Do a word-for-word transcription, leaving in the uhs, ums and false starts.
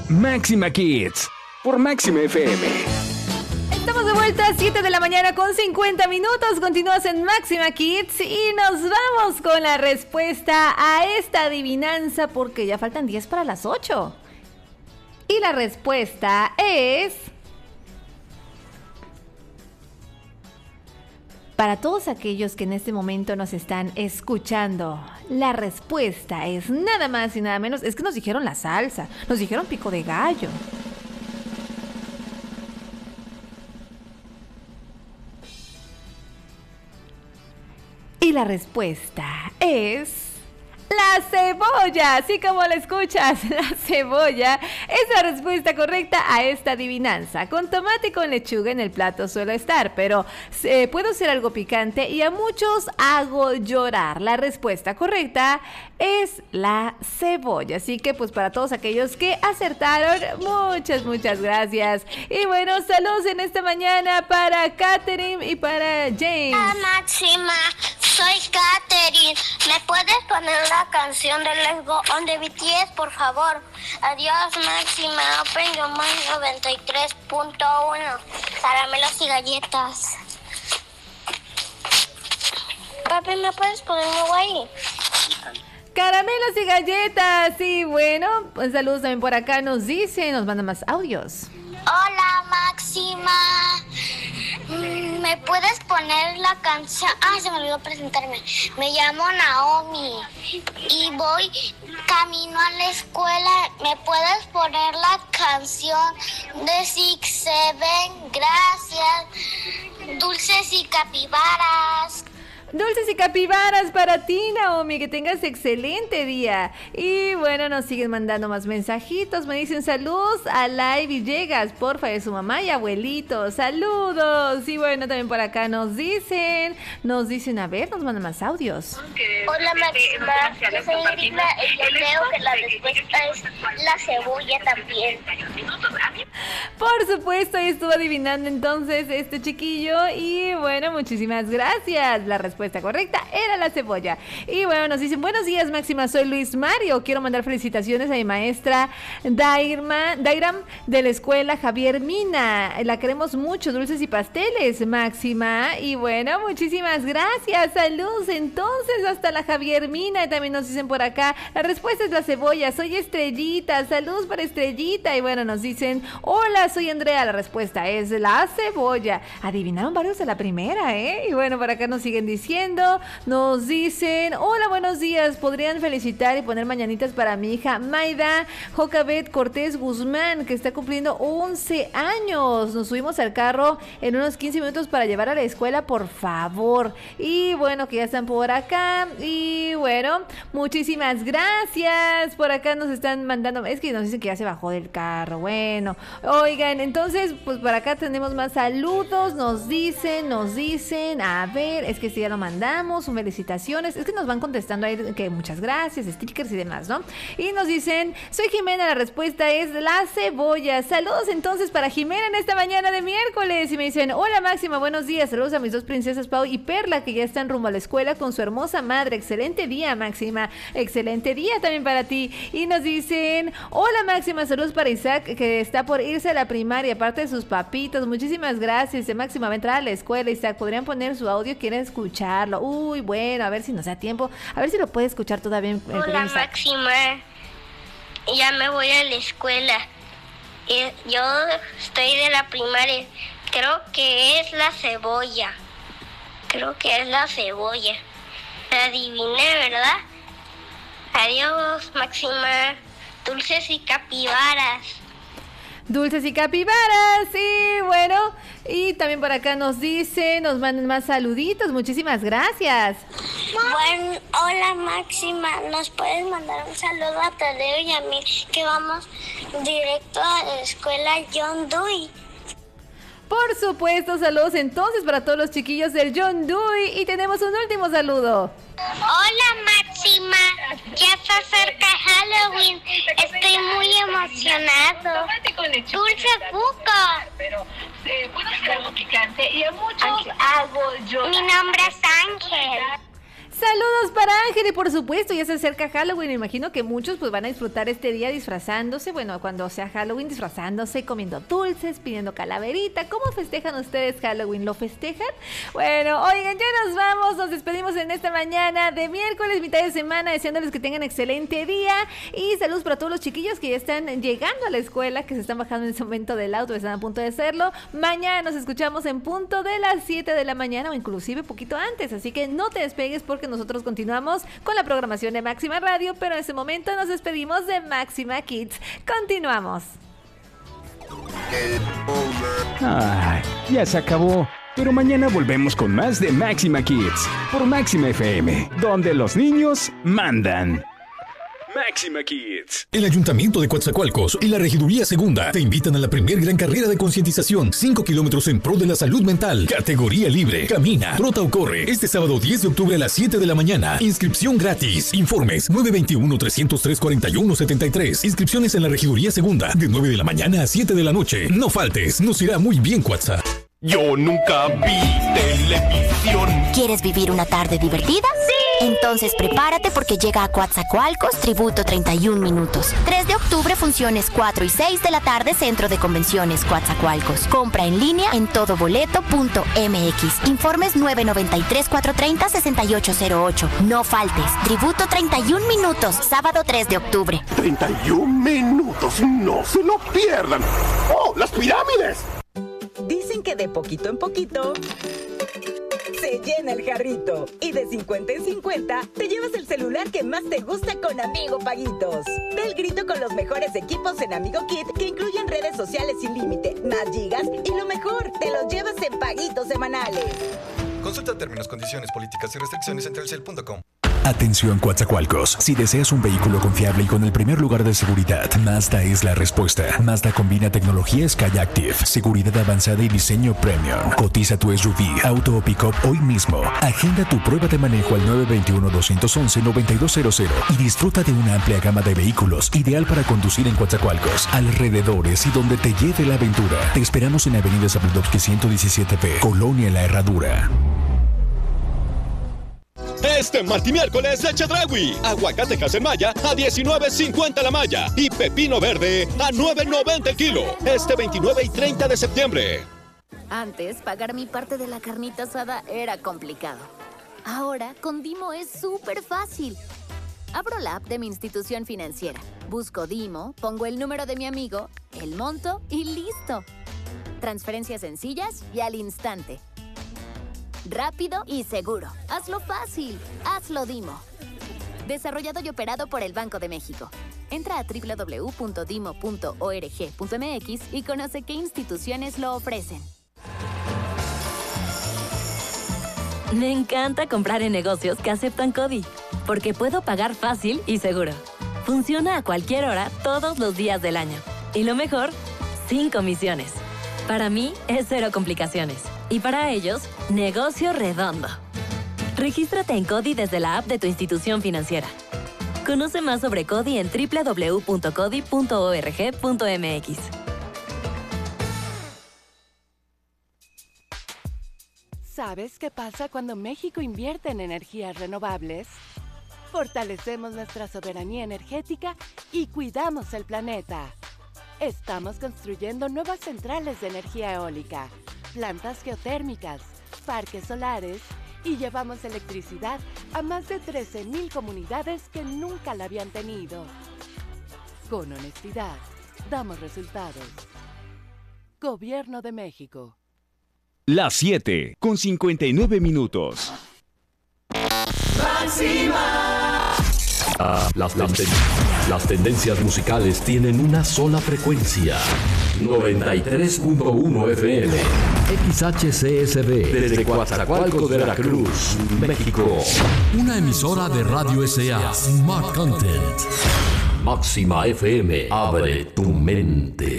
Máxima Kids por Máxima F M. Estamos de vuelta a siete de la mañana con cincuenta minutos. Continúas en Máxima Kids y nos vamos con la respuesta a esta adivinanza porque ya faltan diez para las ocho. Y la respuesta es... Para todos aquellos que en este momento nos están escuchando, la respuesta es nada más y nada menos. Es que nos dijeron la salsa, nos dijeron pico de gallo. Y la respuesta es... la cebolla, así como la escuchas, la cebolla es la respuesta correcta a esta adivinanza. Con tomate y con lechuga en el plato suelo estar, pero eh, puedo ser algo picante y a muchos hago llorar. La respuesta correcta es la cebolla. Así que pues para todos aquellos que acertaron, muchas, muchas gracias. Y bueno, saludos en esta mañana para Katherine y para James. Hola Máxima, soy Katherine. ¿Me puedes poner la canción de Let's Go On de B T S, por favor? Adiós, Máxima. Open Your Mind noventa y tres punto uno. Caramelos y galletas. Papi, ¿me puedes poner algo ahí? Caramelos y galletas. Y bueno, pues saludos también por acá. Nos dice, nos mandan más audios. Hola, Máxima. ¿Me puedes poner la canción? Ah, se me olvidó presentarme. Me llamo Naomi y voy camino a la escuela. ¿Me puedes poner la canción de Six Seven? Gracias. Dulces y capibaras. Dulces y capibaras para ti, Naomi, que tengas excelente día. Y bueno, nos siguen mandando más mensajitos. Me dicen saludos a Lai Villegas, porfa, de su mamá y abuelito. Saludos. Y bueno, también por acá nos dicen, nos dicen, a ver, nos mandan más audios. Hola, Máxima, yo soy Irina y yo creo que la respuesta es la cebolla también. Por supuesto, y estuvo adivinando entonces este chiquillo. Y bueno, muchísimas gracias. La respuesta respuesta correcta era la cebolla. Y bueno, nos dicen, buenos días, Máxima, soy Luis Mario. Quiero mandar felicitaciones a mi maestra Dairma, Dairam de la escuela Javier Mina. La queremos mucho, dulces y pasteles, Máxima. Y bueno, muchísimas gracias. Saludos entonces hasta la Javier Mina. Y también nos dicen por acá, la respuesta es la cebolla. Soy Estrellita. Saludos para Estrellita. Y bueno, nos dicen, hola, soy Andrea. La respuesta es la cebolla. Adivinaron varios de la primera, ¿eh? Y bueno, por acá nos siguen diciendo, nos dicen, hola, buenos días, podrían felicitar y poner mañanitas para mi hija Maida Jocabet Cortés Guzmán, que está cumpliendo once años. Nos subimos al carro en unos quince minutos para llevar a la escuela, por favor. Y bueno, que ya están por acá. Y bueno, muchísimas gracias. Por acá nos están mandando, es que nos dicen que ya se bajó del carro. Bueno, oigan, entonces pues por acá tenemos más saludos. Nos dicen, nos dicen, a ver, es que si ya lo mandamos, felicitaciones, es que nos van contestando ahí que muchas gracias, stickers y demás, ¿no? Y nos dicen, soy Jimena, la respuesta es la cebolla. Saludos entonces para Jimena en esta mañana de miércoles. Y me dicen, hola Máxima, buenos días, saludos a mis dos princesas Pau y Perla, que ya están rumbo a la escuela con su hermosa madre. Excelente día, Máxima, excelente día también para ti. Y nos dicen, hola Máxima, saludos para Isaac, que está por irse a la primaria, aparte de sus papitos. Muchísimas gracias. Máxima va a entrar a la escuela. Isaac, podrían poner su audio, quieren escucharlo. Uy, bueno, a ver si nos da tiempo, a ver si lo puede escuchar todavía. En, hola Máxima, ya me voy a la escuela. Yo estoy de la primaria. Creo que es la cebolla. Creo que es la cebolla. La adiviné, ¿verdad? Adiós, Máxima. Dulces y capibaras. Dulces y capibaras, sí, bueno, y también por acá nos dicen, nos mandan más saluditos, muchísimas gracias. Bueno, hola Máxima, ¿nos puedes mandar un saludo a Tadeo y a mí que vamos directo a la escuela John Dewey? Por supuesto, saludos entonces para todos los chiquillos del John Dewey y tenemos un último saludo. Hola Máxima, ya se acerca Halloween, estoy muy emocionado. Dulce Cuco. Pero eh, puedo hacer algo picante y a muchos hago yo. Mi nombre es Ángel. Saludos para Ángel y por supuesto ya se acerca Halloween, me imagino que muchos pues van a disfrutar este día disfrazándose, bueno, cuando sea Halloween disfrazándose, comiendo dulces, pidiendo calaverita. ¿Cómo festejan ustedes Halloween? ¿Lo festejan? Bueno, oigan, ya nos vamos, nos despedimos en esta mañana de miércoles, mitad de semana, deseándoles que tengan excelente día y saludos para todos los chiquillos que ya están llegando a la escuela, que se están bajando en ese momento del auto, están a punto de hacerlo. Mañana nos escuchamos en punto de las siete de la mañana o inclusive poquito antes, así que no te despegues porque nosotros continuamos con la programación de Máxima Radio, pero en este momento nos despedimos de Máxima Kids. Continuamos. Ay, ya se acabó. Pero mañana volvemos con más de Máxima Kids por Máxima F M, donde los niños mandan. Máxima Kids. El Ayuntamiento de Coatzacoalcos y la Regiduría Segunda te invitan a la primer gran carrera de concientización. cinco kilómetros en pro de la salud mental. Categoría libre. Camina, trota o corre. Este sábado diez de octubre a las siete de la mañana. Inscripción gratis. Informes nueve dos uno, tres cero tres, cuatro uno siete tres. Inscripciones en la Regiduría Segunda de nueve de la mañana a siete de la noche. No faltes, nos irá muy bien, Coatza. Yo nunca vi televisión. ¿Quieres vivir una tarde divertida? ¡Sí! Entonces prepárate porque llega a Coatzacoalcos Tributo treinta y un minutos. tres de octubre, funciones cuatro y seis de la tarde, Centro de Convenciones Coatzacoalcos. Compra en línea en todoboleto punto m x. Informes nueve nueve tres, cuatro tres cero, seis ocho cero ocho. No faltes. Tributo treinta y un minutos, sábado tres de octubre. treinta y un minutos, no se lo pierdan. ¡Oh, las pirámides! Dicen que de poquito en poquito se llena el jarrito y de cincuenta en cincuenta te llevas el celular que más te gusta con Amigo Paguitos. Da el grito con los mejores equipos en Amigo Kit que incluyen redes sociales sin límite, más gigas y lo mejor, te los llevas en paguitos semanales. Consulta términos, condiciones, políticas y restricciones en telcel punto com. Atención Coatzacoalcos, si deseas un vehículo confiable y con el primer lugar de seguridad, Mazda es la respuesta. Mazda combina tecnología Skyactiv, seguridad avanzada y diseño premium. Cotiza tu S U V, auto o pick-up hoy mismo. Agenda tu prueba de manejo al nueve dos uno, dos uno uno, nueve dos cero cero y disfruta de una amplia gama de vehículos ideal para conducir en Coatzacoalcos, alrededores y donde te lleve la aventura. Te esperamos en Avenida Zabludovsky ciento diecisiete B, Colonia La Herradura. Este martes y miércoles de Chedraui. Aguacatejas en malla a diecinueve cincuenta la malla y pepino verde a nueve noventa el kilo. Este veintinueve y treinta de septiembre. Antes, pagar mi parte de la carnita asada era complicado. Ahora, con Dimo es súper fácil. Abro la app de mi institución financiera. Busco Dimo, pongo el número de mi amigo, el monto y listo. Transferencias sencillas y al instante. Rápido y seguro. Hazlo fácil. Hazlo Dimo. Desarrollado y operado por el Banco de México. Entra a doble u doble u doble u punto dimo punto org punto m x y conoce qué instituciones lo ofrecen. Me encanta comprar en negocios que aceptan CODI, porque puedo pagar fácil y seguro. Funciona a cualquier hora, todos los días del año. Y lo mejor, sin comisiones. Para mí es cero complicaciones. Y para ellos, negocio redondo. Regístrate en CODI desde la app de tu institución financiera. Conoce más sobre CODI en doble u doble u doble u punto codi punto org punto m x. ¿Sabes qué pasa cuando México invierte en energías renovables? Fortalecemos nuestra soberanía energética y cuidamos el planeta. Estamos construyendo nuevas centrales de energía eólica, plantas geotérmicas, parques solares y llevamos electricidad a más de trece mil comunidades que nunca la habían tenido. Con honestidad, damos resultados. Gobierno de México. Las siete con cincuenta y nueve minutos. Máxima. Ah, las, las, ten las tendencias musicales tienen una sola frecuencia. noventa y tres punto uno F M. X H C S B. Desde Coatzacoalcos, Veracruz, México. Una emisora de Radio S A. Smart Content. Máxima F M. Abre tu mente.